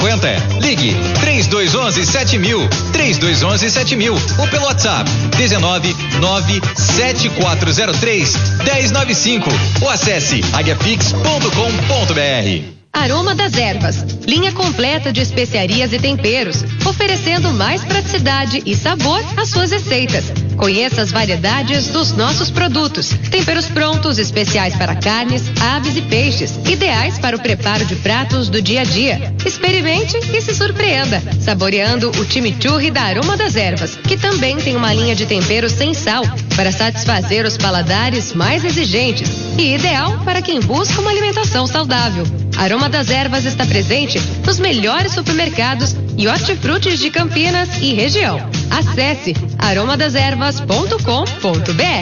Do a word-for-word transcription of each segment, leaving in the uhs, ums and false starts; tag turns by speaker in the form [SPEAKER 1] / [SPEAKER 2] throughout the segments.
[SPEAKER 1] Ligue três dois um um sete mil, três dois um um sete mil ou pelo WhatsApp dezenove nove sete quatro zero três um zero nove cinco ou acesse aguiapix ponto com ponto br.
[SPEAKER 2] Aroma das Ervas, linha completa de especiarias e temperos, oferecendo mais praticidade e sabor às suas receitas. Conheça as variedades dos nossos produtos. Temperos prontos, especiais para carnes, aves e peixes, ideais para o preparo de pratos do dia a dia. Experimente e se surpreenda, saboreando o chimichurri da Aroma das Ervas, que também tem uma linha de temperos sem sal, para satisfazer os paladares mais exigentes e ideal para quem busca uma alimentação saudável. Aroma das Ervas está presente nos melhores supermercados e hortifrutis de Campinas e região. Acesse aroma das ervas ponto com ponto br.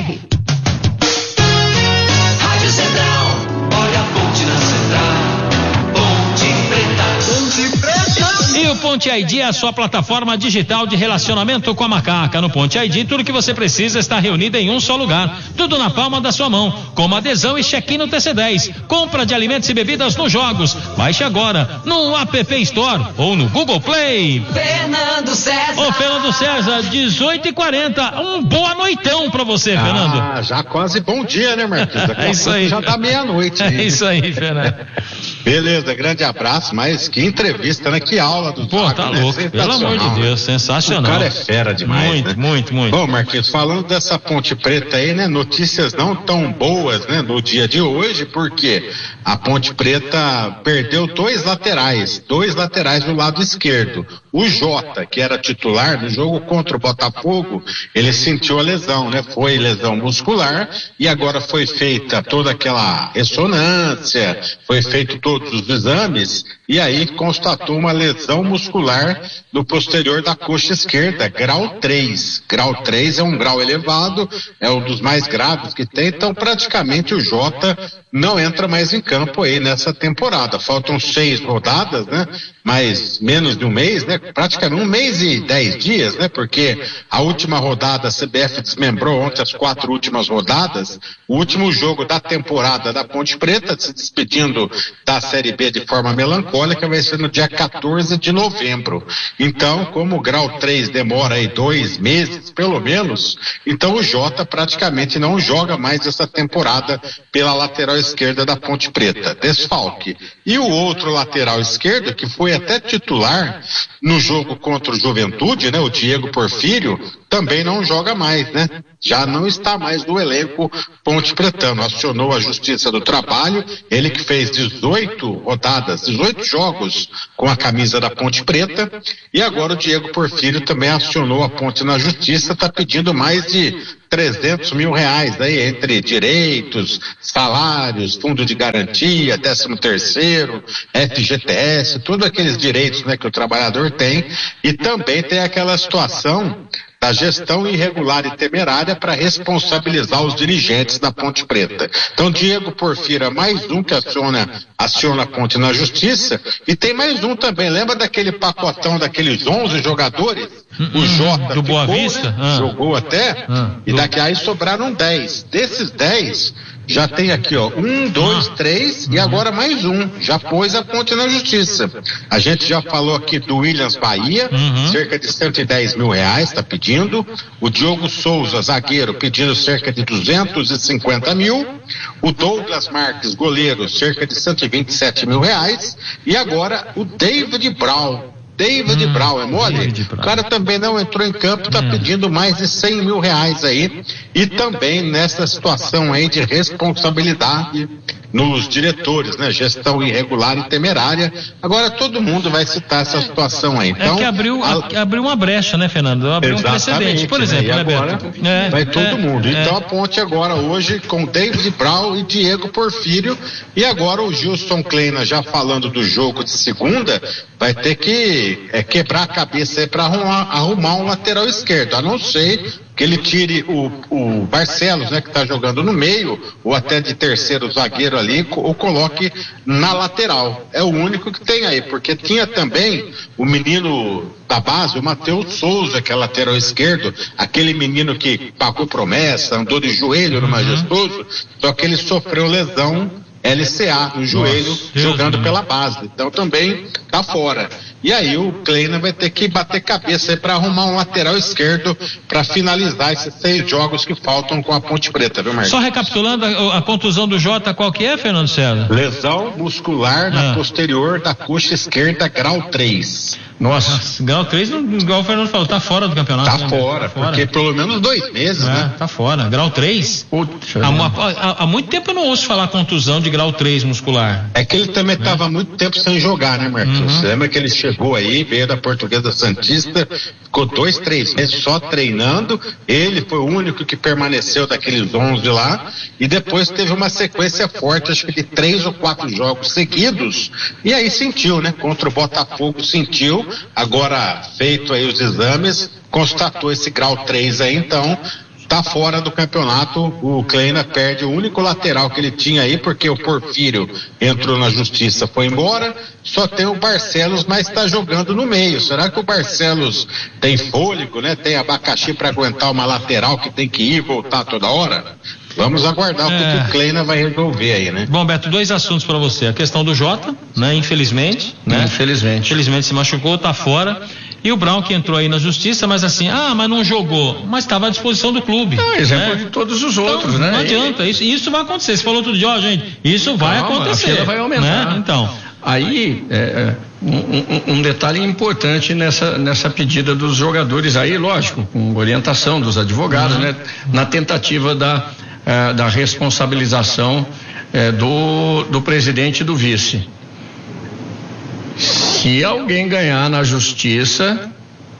[SPEAKER 3] Rádio Central, olha a ponte na Central, Ponte Preta, Ponte Preta.
[SPEAKER 4] E o Ponte I D é a sua plataforma digital de relacionamento com a macaca. No Ponte I D, tudo que você precisa está reunido em um só lugar. Tudo na palma da sua mão, como adesão e check-in no T C dez. Compra de alimentos e bebidas nos jogos. Baixe agora no App Store ou no Google Play.
[SPEAKER 3] Fernando César.
[SPEAKER 4] Ô, Fernando César, dezoito e quarenta. Um boa noitão pra você,
[SPEAKER 5] ah,
[SPEAKER 4] Fernando.
[SPEAKER 5] Ah, já quase bom dia, né, Marquinhos?
[SPEAKER 4] É isso aí.
[SPEAKER 5] Já dá meia-noite.
[SPEAKER 4] É isso aí, Fernando.
[SPEAKER 5] Beleza, grande abraço, mas que entrevista, né? Que aula do
[SPEAKER 4] Pô, tá
[SPEAKER 5] né?
[SPEAKER 4] louco, pelo amor de Deus, sensacional.
[SPEAKER 5] O cara é fera demais,
[SPEAKER 4] muito,
[SPEAKER 5] né?
[SPEAKER 4] muito, muito.
[SPEAKER 5] Bom, Marquinhos, falando dessa Ponte Preta aí, né? Notícias não tão boas, né? No dia de hoje, porque a Ponte Preta perdeu dois laterais, dois laterais do lado esquerdo. O Jota, que era titular no jogo contra o Botafogo, ele sentiu a lesão, né? Foi lesão muscular e agora foi feita toda aquela ressonância, foi feito todos os exames e aí constatou uma lesão muscular no posterior da coxa esquerda, grau três. Grau três é um grau elevado, é um dos mais graves que tem, então praticamente o Jota não entra mais em campo aí nessa temporada. Faltam seis rodadas, né? Mais menos de um mês, né? Praticamente um mês e dez dias, né? Porque a última rodada a C B F desmembrou ontem as quatro últimas rodadas. O último jogo da temporada da Ponte Preta, se despedindo da Série B de forma melancólica, vai ser no dia quatorze de novembro. Então, como o grau três demora aí dois meses, pelo menos, então o Jota praticamente não joga mais essa temporada pela lateral esquerda da Ponte Preta. Desfalque. E o outro lateral esquerdo, que foi até titular no jogo contra o Juventude, né? O Diego Porfírio, também não joga mais, né? Já não está mais no elenco Ponte Pretano. Acionou a Justiça do Trabalho, ele que fez dezoito rodadas, dezoito jogos com a camisa da Ponte Preta, e agora o Diego Porfírio também acionou a Ponte na Justiça, está pedindo mais de trezentos mil reais aí, entre direitos, salários, fundo de garantia, décimo terceiro, F G T S, todos aqueles direitos, né, que o trabalhador tem, e também tem aquela situação da gestão irregular e temerária para responsabilizar os dirigentes da Ponte Preta. Então, Diego Porfírio é mais um que aciona, aciona a Ponte na Justiça, e tem mais um também. Lembra daquele pacotão daqueles onze jogadores?
[SPEAKER 4] Hum,
[SPEAKER 5] o Jota
[SPEAKER 4] do
[SPEAKER 5] ficou,
[SPEAKER 4] Boa Vista?
[SPEAKER 5] Né?
[SPEAKER 4] Ah.
[SPEAKER 5] Jogou até,
[SPEAKER 4] ah,
[SPEAKER 5] e
[SPEAKER 4] do...
[SPEAKER 5] daqui aí sobraram dez. Desses dez, já tem aqui, ó, um, dois, ah. três, e agora mais um. Já pôs a Ponte na Justiça. A gente já falou aqui do Williams Bahia, uhum. cerca de cento e dez mil reais, tá pedindo. O Diogo Souza, zagueiro, pedindo cerca de duzentos e cinquenta mil. O Douglas Marques, goleiro, cerca de cento e vinte e sete mil reais. E agora o David Brown. David hum, Brown, é mole? O cara também não entrou em campo, está hum. pedindo mais de cem mil reais aí. E também nessa situação aí de responsabilidade nos diretores, né? Gestão irregular e temerária. Agora todo mundo vai citar essa situação aí. Então,
[SPEAKER 4] é que abriu, a... abriu uma brecha, né, Fernando? Abriu um precedente, por exemplo.
[SPEAKER 5] Né? E agora
[SPEAKER 4] é,
[SPEAKER 5] vai todo
[SPEAKER 4] é,
[SPEAKER 5] mundo.
[SPEAKER 4] É.
[SPEAKER 5] Então a Ponte agora hoje com David Brown e Diego Porfírio, e agora o Gilson Kleina já falando do jogo de segunda, vai ter que é, quebrar a cabeça aí para arrumar, arrumar um lateral esquerdo, a não ser que ele tire o, o Barcelos, né, que está jogando no meio, ou até de terceiro zagueiro ali, ou coloque na lateral. É o único que tem aí, porque tinha também o menino da base, o Matheus Souza, que é lateral esquerdo, aquele menino que pagou promessa, andou de joelho no Majestoso, só que ele sofreu lesão L C A no joelho,
[SPEAKER 4] Nossa,
[SPEAKER 5] jogando
[SPEAKER 4] Deus
[SPEAKER 5] pela base. Então também tá fora. E aí o Kleina vai ter que bater cabeça aí para arrumar um lateral esquerdo para finalizar esses seis jogos que faltam com a Ponte Preta, viu, Marcos?
[SPEAKER 4] Só recapitulando, a, a contusão do Jota, qual que é, Fernando César?
[SPEAKER 5] Lesão muscular na
[SPEAKER 4] Ah.
[SPEAKER 5] posterior da coxa esquerda, grau três.
[SPEAKER 4] Nossa, Nossa grau três, não, igual o Fernando falou, tá fora do campeonato.
[SPEAKER 5] Tá
[SPEAKER 4] né,
[SPEAKER 5] fora,
[SPEAKER 4] tá fora,
[SPEAKER 5] porque pelo menos dois meses,
[SPEAKER 4] é,
[SPEAKER 5] né?
[SPEAKER 4] tá fora. Grau três?
[SPEAKER 6] Puxa,
[SPEAKER 4] Há, há, há muito tempo eu não ouço falar contusão de grau três muscular.
[SPEAKER 5] É que ele também estava
[SPEAKER 4] É.
[SPEAKER 5] muito tempo sem jogar, né, Marcos?
[SPEAKER 4] Uhum.
[SPEAKER 5] Você lembra que ele chegou aí, veio da Portuguesa Santista, ficou dois, três meses só treinando, ele foi o único que permaneceu daqueles onze lá, e depois teve uma sequência forte, acho que de três ou quatro jogos seguidos, e aí sentiu, né? Contra o Botafogo sentiu, agora feito aí os exames, constatou esse grau três aí, então tá fora do campeonato. O Kleina perde o único lateral que ele tinha aí, porque o Porfírio entrou na justiça, foi embora, só tem o Barcelos, mas está jogando no meio. Será que o Barcelos tem fôlego, né? Tem abacaxi para aguentar uma lateral que tem que ir e voltar toda hora? Vamos aguardar
[SPEAKER 4] É.
[SPEAKER 5] o que o Kleina vai resolver aí, né?
[SPEAKER 4] Bom, Beto, dois assuntos para você. A questão do Jota, né? Infelizmente, né?
[SPEAKER 6] Infelizmente.
[SPEAKER 4] Infelizmente se machucou, tá fora. E o Brown que entrou aí na justiça, mas assim, ah, mas não jogou, mas estava à disposição do clube.
[SPEAKER 6] Não, exemplo
[SPEAKER 4] né?
[SPEAKER 6] de todos os
[SPEAKER 4] Então,
[SPEAKER 6] outros, né?
[SPEAKER 4] Não adianta, isso, isso vai acontecer. Você falou tudo de, ó, gente, isso vai
[SPEAKER 6] Calma,
[SPEAKER 4] acontecer.
[SPEAKER 6] a fila vai aumentar.
[SPEAKER 4] Né? Então,
[SPEAKER 6] Aí, é, é, um, um- um detalhe importante nessa, nessa pedida dos jogadores aí, lógico, com orientação dos advogados,
[SPEAKER 4] Uhum.
[SPEAKER 6] né? Na tentativa da, é, da responsabilização é, do, do presidente e do vice. Se alguém ganhar na justiça,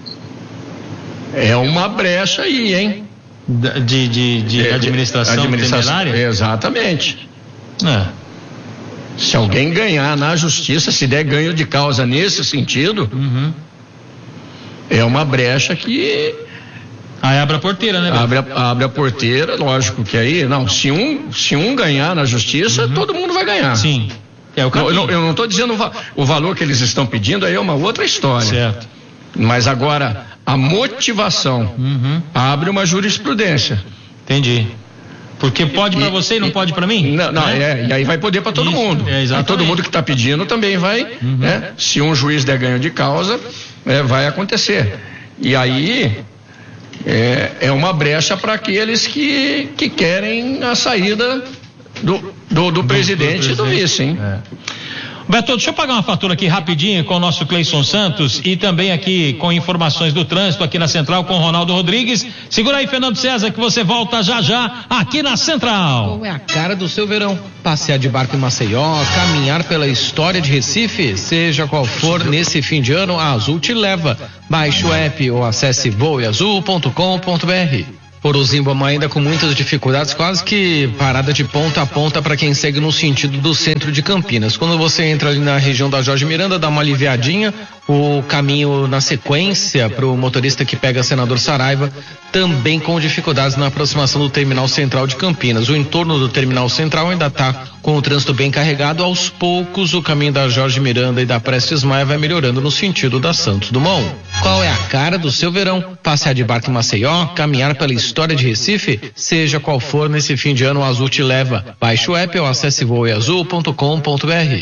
[SPEAKER 6] é uma brecha aí, hein?
[SPEAKER 4] de, de, de
[SPEAKER 6] É,
[SPEAKER 4] administração,
[SPEAKER 6] administração
[SPEAKER 4] temerária?
[SPEAKER 6] Exatamente.
[SPEAKER 4] É.
[SPEAKER 6] Se alguém ganhar na justiça, se der ganho de causa nesse sentido,
[SPEAKER 4] Uhum.
[SPEAKER 6] é uma brecha que
[SPEAKER 4] Aí abre a porteira, né, Beto?
[SPEAKER 6] abre a, abre a porteira, lógico que aí, não, se um, se um ganhar na justiça, todo mundo vai ganhar.
[SPEAKER 4] Sim. É o
[SPEAKER 6] Eu,
[SPEAKER 4] caminho.
[SPEAKER 6] não- eu não estou dizendo o, va- o valor que eles estão pedindo, aí é uma outra história.
[SPEAKER 4] Certo.
[SPEAKER 6] Mas agora, a motivação
[SPEAKER 4] Uhum.
[SPEAKER 6] abre uma jurisprudência.
[SPEAKER 4] Entendi. Porque pode pra
[SPEAKER 6] E-
[SPEAKER 4] você e não
[SPEAKER 6] e-
[SPEAKER 4] pode pra mim?
[SPEAKER 6] Não, não,
[SPEAKER 4] Né?
[SPEAKER 6] é, e aí vai poder para todo
[SPEAKER 4] Isso,
[SPEAKER 6] mundo.
[SPEAKER 4] é,
[SPEAKER 6] Aí
[SPEAKER 4] exatamente.
[SPEAKER 6] todo mundo que está pedindo também vai, né? Se um juiz der ganho de causa, é, vai acontecer. E aí é, é uma brecha para aqueles que, que querem a saída do, do, do presidente e do
[SPEAKER 4] presidente.
[SPEAKER 6] vice, hein?
[SPEAKER 4] É. Beto, deixa eu pagar uma fatura aqui rapidinho com o nosso Cleison Santos e também aqui com informações do trânsito aqui na Central com o Ronaldo Rodrigues. Segura aí, Fernando César, que você volta já já aqui na Central.
[SPEAKER 7] Qual é a cara do seu verão? Passear de barco em Maceió, caminhar pela história de Recife, seja qual for, nesse fim de ano, a Azul te leva. Baixe o app ou acesse voe azul ponto com ponto br. Orozimba ainda com muitas dificuldades, quase que parada de ponta a ponta para quem segue no sentido do centro de Campinas. Quando você entra ali na região da Jorge Miranda, dá uma aliviadinha, o caminho na sequência para o motorista que pega Senador Saraiva, também com dificuldades na aproximação do terminal central de Campinas. O entorno do terminal central ainda está com o trânsito bem carregado. Aos poucos, o caminho da Jorge Miranda e da Prestes Maia vai melhorando no sentido da Santos Dumont. Qual é a cara do seu verão? Passear de barco em Maceió, caminhar pela história de Recife, seja qual for, nesse fim de ano, o Azul te leva. Baixe o app ou acesse voe azul ponto com ponto br.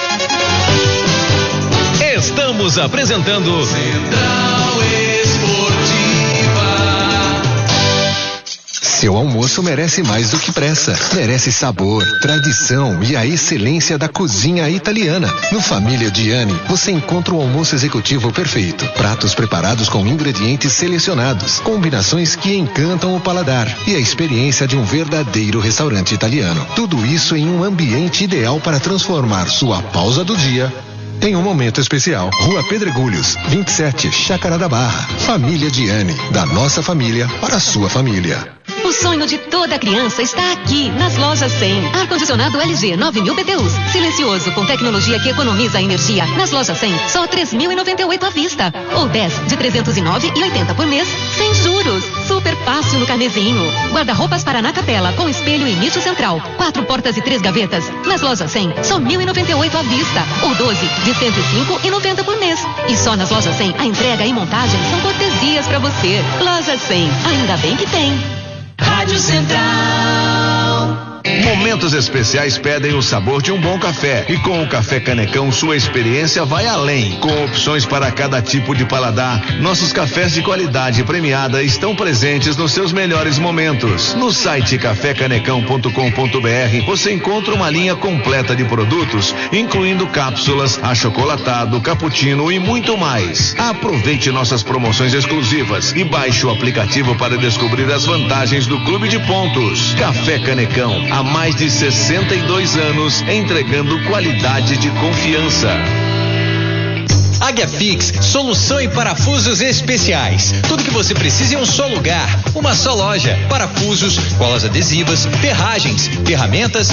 [SPEAKER 1] Estamos apresentando
[SPEAKER 3] Central Esportiva.
[SPEAKER 8] Seu almoço merece mais do que pressa. Merece sabor, tradição e a excelência da cozinha italiana. No Família Diani, você encontra o almoço executivo perfeito. Pratos preparados com ingredientes selecionados, combinações que encantam o paladar e a experiência de um verdadeiro restaurante italiano. Tudo isso em um ambiente ideal para transformar sua pausa do dia em um momento especial. Rua Pedregulhos, vinte e sete, Chácara da Barra. Família Diani, da nossa família para a sua família.
[SPEAKER 2] O sonho de toda criança está aqui, nas lojas cem. Ar-condicionado L G nove mil B T Us. Silencioso, com tecnologia que economiza energia. Nas lojas cem, só três mil e noventa e oito à vista. Ou dez de trezentos e nove e oitenta por mês, sem juros. Super fácil no carnezinho. Guarda-roupas Paraná Capela, com espelho e nicho central. Quatro portas e três gavetas. Nas lojas cem, só mil e noventa e oito à vista. Ou doze de cento e cinco e noventa por mês. E só nas lojas cem, a entrega e montagem são cortesias pra você. Loja cem, ainda bem que tem.
[SPEAKER 3] Rádio Central.
[SPEAKER 9] Momentos especiais pedem o sabor de um bom café e com o Café Canecão sua experiência vai além. Com opções para cada tipo de paladar, nossos cafés de qualidade premiada estão presentes nos seus melhores momentos. No site café canecão ponto com ponto br você encontra uma linha completa de produtos, incluindo cápsulas, achocolatado, cappuccino e muito mais. Aproveite nossas promoções exclusivas e baixe o aplicativo para descobrir as vantagens do Clube de Pontos. Café Canecão, há mais de sessenta e dois anos, entregando qualidade de confiança.
[SPEAKER 1] Águia Fix, solução em parafusos especiais. Tudo que você precisa em um só lugar, uma só loja. Parafusos, colas adesivas, ferragens, ferramentas